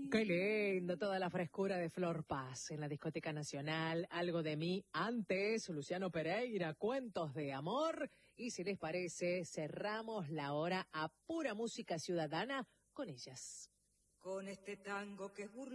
Qué lindo, toda la frescura de Flor Paz en la Discoteca Nacional. Algo de mí antes, Luciano Pereira, cuentos de amor. Y si les parece, cerramos la hora a pura música ciudadana con ellas. Con este tango que es burlón.